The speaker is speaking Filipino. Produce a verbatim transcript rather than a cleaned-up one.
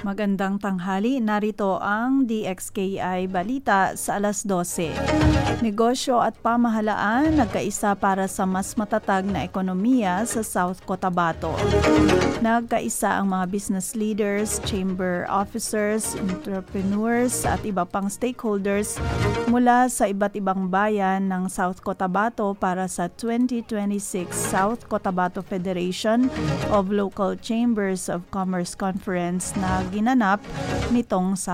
Magandang tanghali, narito ang D X K I Balita sa alas dose. Negosyo at pamahalaan nagkaisa para sa mas matatag na ekonomiya sa South Cotabato. Nagkaisa ang mga business leaders, chamber officers, entrepreneurs at iba pang stakeholders mula sa iba't ibang bayan ng South Cotabato para sa twenty twenty-six South Cotabato Federation of Local Chambers of Commerce Conference na ginanap nitong Sabado.